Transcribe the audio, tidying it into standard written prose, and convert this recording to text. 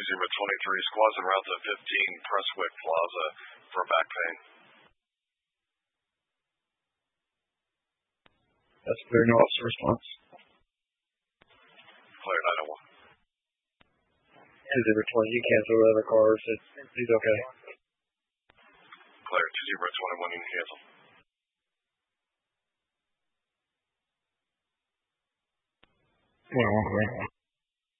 2023, squads and routes at 15 Prestwick Plaza for back pain. That's clear, no officer response. Clear 901. 2-0-20, you cancel the other cars. He's okay. Clear 2-0-21, you can cancel. Yeah,